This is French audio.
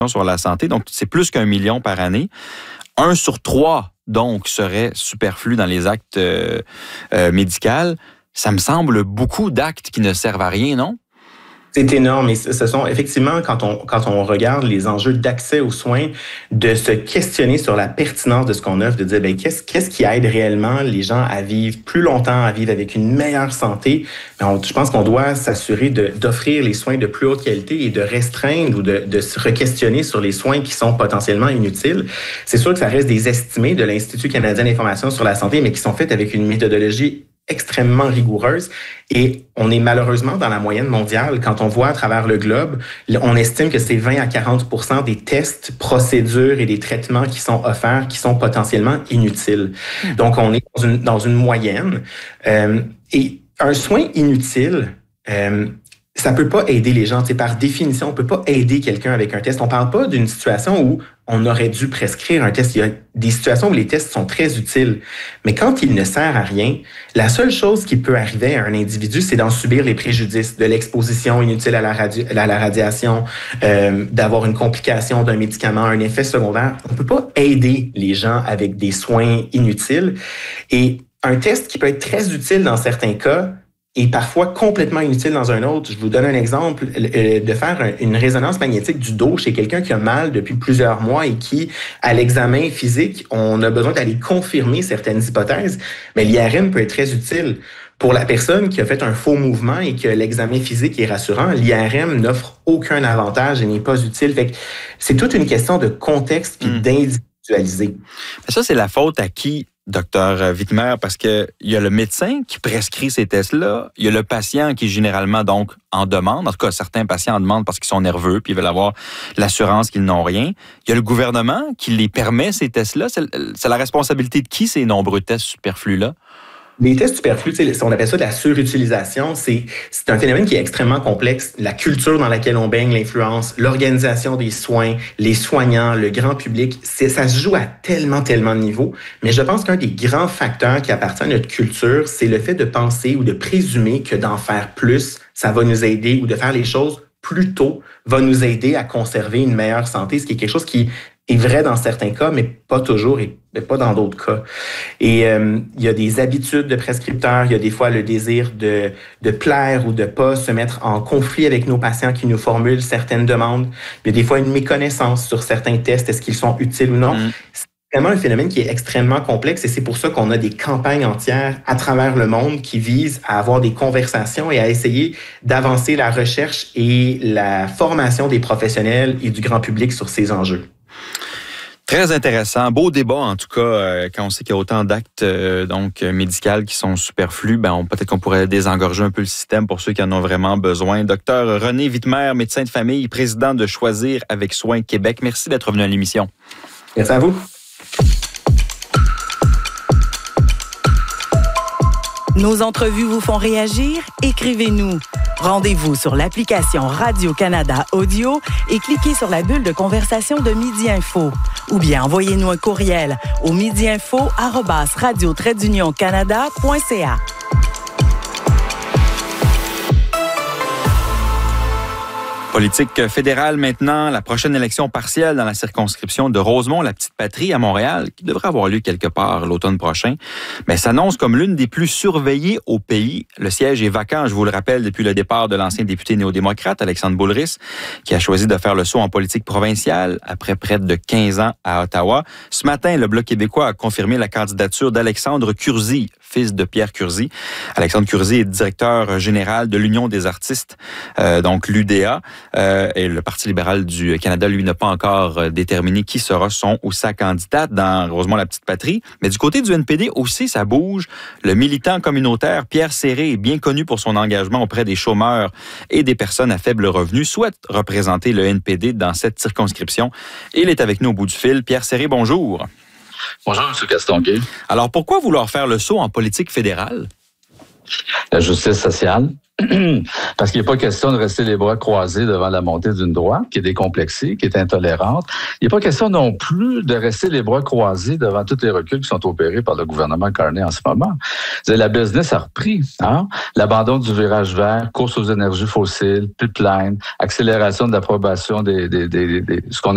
sur la santé, donc c'est plus qu'1 million par année. 1 sur 3, donc, serait superflu dans les actes médicaux. Ça me semble beaucoup d'actes qui ne servent à rien, non? C'est énorme et ce sont effectivement, quand on regarde les enjeux d'accès aux soins, de se questionner sur la pertinence de ce qu'on offre, de dire qu'est-ce qui aide réellement les gens à vivre plus longtemps, à vivre avec une meilleure santé. Je pense qu'on doit s'assurer d'offrir les soins de plus haute qualité et de restreindre ou de se re-questionner sur les soins qui sont potentiellement inutiles. C'est sûr que ça reste des estimés de l'Institut canadien d'information sur la santé, mais qui sont faits avec une méthodologie extrêmement rigoureuse et on est malheureusement dans la moyenne mondiale. Quand on voit à travers le globe, on estime que c'est 20 à 40% des tests, procédures et des traitements qui sont offerts qui sont potentiellement inutiles. Donc, on est dans une moyenne. Et un soin inutile, ça peut pas aider les gens. Par définition, on peut pas aider quelqu'un avec un test. On parle pas d'une situation où on aurait dû prescrire un test. Il y a des situations où les tests sont très utiles. Mais quand il ne sert à rien, la seule chose qui peut arriver à un individu, c'est d'en subir les préjudices, de l'exposition inutile à la radiation, d'avoir une complication d'un médicament, un effet secondaire. On peut pas aider les gens avec des soins inutiles. Et un test qui peut être très utile dans certains cas, et parfois complètement inutile dans un autre. Je vous donne un exemple, de faire une résonance magnétique du dos chez quelqu'un qui a mal depuis plusieurs mois et qui, à l'examen physique, on a besoin d'aller confirmer certaines hypothèses, mais l'IRM peut être très utile. Pour la personne qui a fait un faux mouvement et que l'examen physique est rassurant, l'IRM n'offre aucun avantage et n'est pas utile. Fait que c'est toute une question de contexte puis d'individualiser. Ça, c'est la faute à qui? Docteur Wittmer, parce que il y a le médecin qui prescrit ces tests-là, il y a le patient qui généralement donc en demande, en tout cas certains patients en demandent parce qu'ils sont nerveux puis ils veulent avoir l'assurance qu'ils n'ont rien. Il y a le gouvernement qui les permet, ces tests-là. C'est la responsabilité de qui, ces nombreux tests superflus-là? Les tests superflus, on appelle ça de la surutilisation. C'est un phénomène qui est extrêmement complexe. La culture dans laquelle on baigne, l'influence, l'organisation des soins, les soignants, le grand public, ça se joue à tellement de niveaux. Mais je pense qu'un des grands facteurs qui appartient à notre culture, c'est le fait de penser ou de présumer que d'en faire plus, ça va nous aider, ou de faire les choses plus tôt va nous aider à conserver une meilleure santé, ce qui est quelque chose qui est vrai dans certains cas, mais pas toujours et pas dans d'autres cas. Et il y a des habitudes de prescripteurs, il y a des fois le désir de plaire ou de pas se mettre en conflit avec nos patients qui nous formulent certaines demandes. Il y a des fois une méconnaissance sur certains tests, est-ce qu'ils sont utiles ou non. C'est vraiment un phénomène qui est extrêmement complexe et c'est pour ça qu'on a des campagnes entières à travers le monde qui visent à avoir des conversations et à essayer d'avancer la recherche et la formation des professionnels et du grand public sur ces enjeux. Très intéressant. Beau débat, en tout cas, quand on sait qu'il y a autant d'actes médicaux qui sont superflus, peut-être qu'on pourrait désengorger un peu le système pour ceux qui en ont vraiment besoin. Docteur René Wittmer, médecin de famille, président de Choisir avec Soin Québec. Merci d'être venu à l'émission. Merci à vous. Nos entrevues vous font réagir? Écrivez-nous. Rendez-vous sur l'application Radio-Canada Audio et cliquez sur la bulle de conversation de Midi Info. Ou bien envoyez-nous un courriel au midiinfo@radio-canada.ca. Politique fédérale maintenant, la prochaine élection partielle dans la circonscription de Rosemont-la-Petite-Patrie à Montréal, qui devrait avoir lieu quelque part l'automne prochain, s'annonce comme l'une des plus surveillées au pays. Le siège est vacant, je vous le rappelle, depuis le départ de l'ancien député néo-démocrate Alexandre Boulris, qui a choisi de faire le saut en politique provinciale après près de 15 ans à Ottawa. Ce matin, le Bloc québécois a confirmé la candidature d'Alexandre Curzi, fils de Pierre Curzi. Alexandre Curzi est directeur général de l'Union des artistes, donc l'UDA. Et le Parti libéral du Canada, lui, n'a pas encore déterminé qui sera son ou sa candidate dans Rosemont-la-Petite-Patrie. Mais du côté du NPD aussi, ça bouge. Le militant communautaire Pierre Serré est bien connu pour son engagement auprès des chômeurs et des personnes à faible revenu, souhaite représenter le NPD dans cette circonscription. Et il est avec nous au bout du fil. Pierre Serré, bonjour. Bonjour, M. Castonguay. Alors, pourquoi vouloir faire le saut en politique fédérale? La justice sociale. Parce qu'il n'est pas question de rester les bras croisés devant la montée d'une droite qui est décomplexée, qui est intolérante. Il n'est pas question non plus de rester les bras croisés devant tous les reculs qui sont opérés par le gouvernement Carney en ce moment. La business a repris. L'abandon du virage vert, course aux énergies fossiles, pipeline, accélération de l'approbation des ce qu'on